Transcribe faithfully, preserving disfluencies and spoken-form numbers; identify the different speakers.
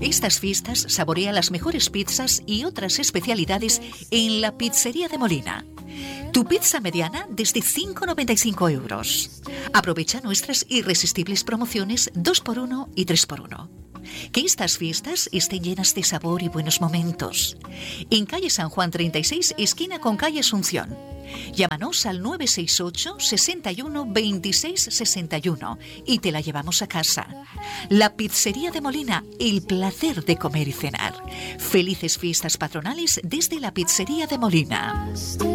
Speaker 1: Estas fiestas saborea las mejores pizzas y otras especialidades en la Pizzería de Molina. Tu pizza mediana desde cinco noventa y cinco euros. Aprovecha nuestras irresistibles promociones dos por uno y tres por uno. Que estas fiestas estén llenas de sabor y buenos momentos. En calle San Juan treinta y seis, esquina con calle Asunción. Llámanos al nueve seis ocho, sesenta y uno, veintiséis sesenta y uno y te la llevamos a casa. La Pizzería de Molina, el placer de comer y cenar. Felices fiestas patronales desde la Pizzería de Molina.